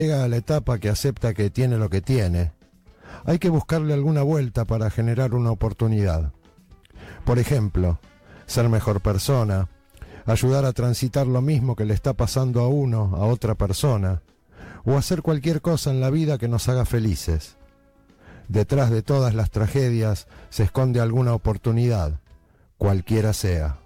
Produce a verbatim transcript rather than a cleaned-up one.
llega a la etapa que acepta que tiene lo que tiene, hay que buscarle alguna vuelta para generar una oportunidad. Por ejemplo, ser mejor persona, ayudar a transitar lo mismo que le está pasando a uno, a otra persona, o hacer cualquier cosa en la vida que nos haga felices. Detrás de todas las tragedias se esconde alguna oportunidad, cualquiera sea.